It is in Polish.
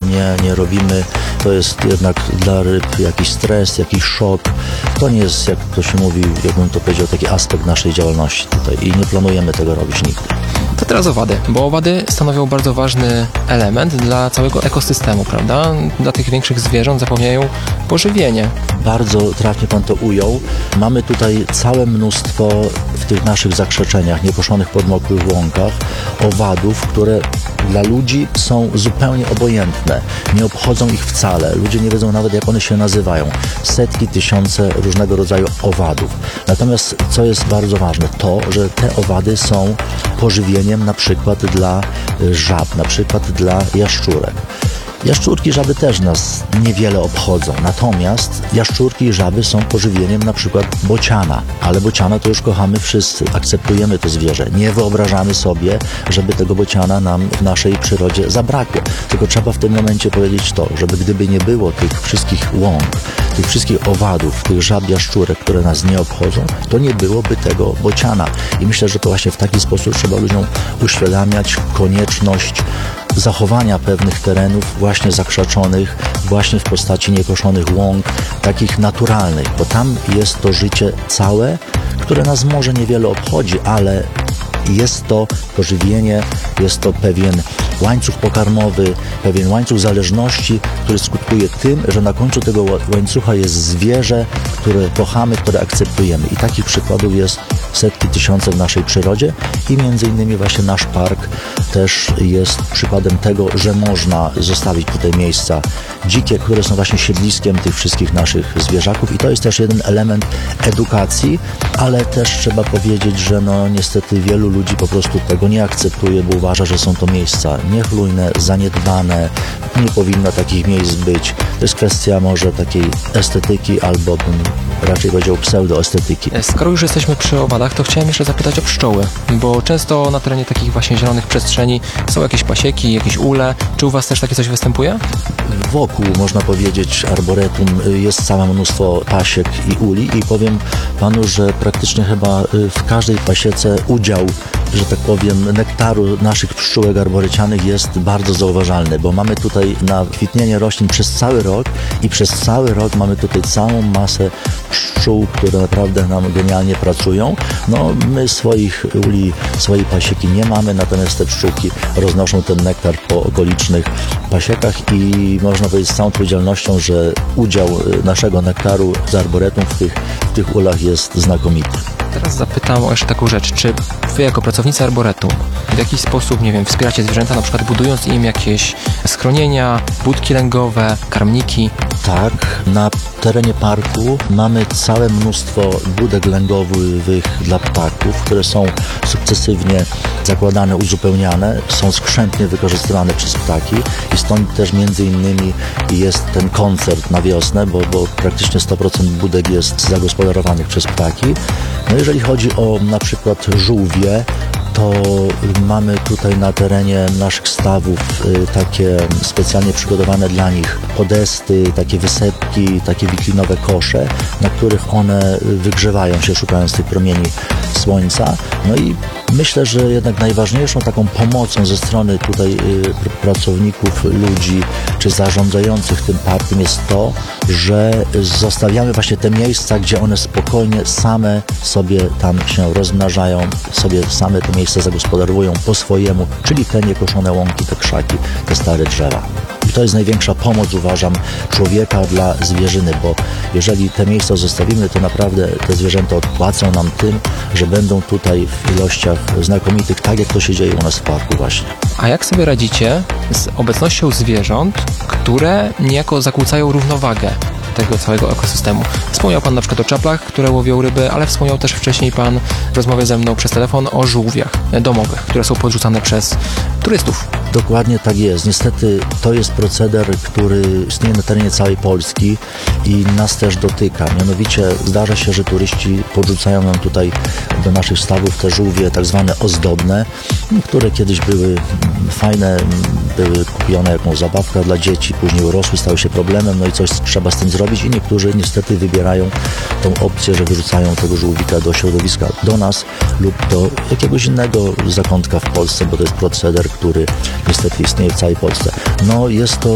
nie robimy. To jest jednak dla ryb jakiś stres, jakiś szok. To nie jest, jak to się mówi, jakbym to powiedział, taki aspekt naszej działalności tutaj i nie planujemy tego robić nigdy. To teraz owady, bo owady stanowią bardzo ważny element dla całego ekosystemu, prawda? Dla tych większych zwierząt zapewniają pożywienie. Bardzo trafnie Pan to ujął. Mamy tutaj całe mnóstwo w tych naszych zakrzeczeniach, niekoszonych podmokłych łąkach, owadów, które dla ludzi są zupełnie obojętne. Nie obchodzą ich wcale. Ludzie nie wiedzą nawet, jak one się nazywają. Setki, tysiące różnego rodzaju owadów. Natomiast, co jest bardzo ważne, to, że te owady są pożywieniem na przykład dla żab, na przykład dla jaszczurek. Jaszczurki, żaby też nas niewiele obchodzą, natomiast jaszczurki i żaby są pożywieniem na przykład bociana, ale bociana to już kochamy wszyscy, akceptujemy to zwierzę, nie wyobrażamy sobie, żeby tego bociana nam w naszej przyrodzie zabrakło, tylko trzeba w tym momencie powiedzieć to, żeby gdyby nie było tych wszystkich łąk, tych wszystkich owadów, tych żab, jaszczurek, które nas nie obchodzą, to nie byłoby tego bociana i myślę, że to właśnie w taki sposób trzeba ludziom uświadamiać konieczność zachowania pewnych terenów właśnie zakrzaczonych, właśnie w postaci niekoszonych łąk, takich naturalnych, bo tam jest to życie całe, które nas może niewiele obchodzi, ale jest to pożywienie, jest to pewien łańcuch pokarmowy, pewien łańcuch zależności, który skutkuje tym, że na końcu tego łańcucha jest zwierzę, które kochamy, które akceptujemy. I takich przykładów jest setki, tysiące w naszej przyrodzie i między innymi właśnie nasz park też jest przykładem tego, że można zostawić tutaj miejsca dzikie, które są właśnie siedliskiem tych wszystkich naszych zwierzaków i to jest też jeden element edukacji, ale też trzeba powiedzieć, że no niestety wielu ludzi po prostu tego nie akceptuje, bo uważa, że są to miejsca niechlujne, zaniedbane, nie powinno takich miejsc być. To jest kwestia może takiej estetyki albo bym raczej powiedział pseudoestetyki. Skoro już jesteśmy przy owadach, to chciałem jeszcze zapytać o pszczoły, bo często na terenie takich właśnie zielonych przestrzeni są jakieś pasieki, jakieś ule. Czy u Was też takie coś występuje? Wokół, można powiedzieć, arboretum jest całe mnóstwo pasiek i uli i powiem Panu, że praktycznie chyba w każdej pasiece udział, że tak powiem, nektaru naszych pszczółek arborycianych jest bardzo zauważalny, bo mamy tutaj na kwitnienie roślin przez cały rok i przez cały rok mamy tutaj całą masę pszczół, które naprawdę nam genialnie pracują. No, my swoich uli, swojej pasieki nie mamy, natomiast te pszczółki roznoszą ten nektar po okolicznych pasiekach i można powiedzieć z całą odpowiedzialnością, że udział naszego nektaru z arboretum w tych ulach jest znakomity. Teraz zapytam o jeszcze taką rzecz. Czy Wy jako pracownicy arboretum w jakiś sposób, nie wiem, wspieracie zwierzęta, na przykład budując im jakieś schronienia, budki lęgowe, karmniki? Tak, na terenie parku mamy całe mnóstwo budek lęgowych dla ptaków, które są sukcesywnie zakładane, uzupełniane, są skrzętnie wykorzystywane przez ptaki i stąd też między innymi jest ten koncert na wiosnę, bo praktycznie 100% budek jest zagospodarowanych przez ptaki. No jeżeli chodzi o na przykład żółwie, to mamy tutaj na terenie naszych stawów takie specjalnie przygotowane dla nich podesty, takie wysepki, takie wiklinowe kosze, na których one wygrzewają się, szukając tych promieni słońca. No i myślę, że jednak najważniejszą taką pomocą ze strony tutaj pracowników, ludzi czy zarządzających tym parkiem jest to, że zostawiamy właśnie te miejsca, gdzie one spokojnie same sobie tam się rozmnażają, sobie same te miejsca zagospodarowują po swojemu, czyli te niekoszone łąki, te krzaki, te stare drzewa. I to jest największa pomoc, uważam, człowieka dla zwierzyny, bo jeżeli te miejsca zostawimy, to naprawdę te zwierzęta odpłacą nam tym, że będą tutaj w ilościach znakomitych, tak jak to się dzieje u nas w parku właśnie. A jak sobie radzicie z obecnością zwierząt, które niejako zakłócają równowagę tego całego ekosystemu? Wspomniał Pan na przykład o czaplach, które łowią ryby, ale wspomniał też wcześniej Pan w rozmowie ze mną przez telefon o żółwiach domowych, które są podrzucane przez turystów. Dokładnie tak jest. Niestety to jest proceder, który istnieje na terenie całej Polski i nas też dotyka. Mianowicie zdarza się, że turyści podrzucają nam tutaj do naszych stawów te żółwie tak zwane ozdobne, które kiedyś były fajne, były kupione jakąś zabawkę dla dzieci, później urosły, stały się problemem, no i coś trzeba z tym zrobić i niektórzy niestety wybierają tą opcję, że wyrzucają tego żółwika do środowiska, do nas lub do jakiegoś innego zakątka w Polsce, bo to jest proceder, który niestety istnieje w całej Polsce. No jest to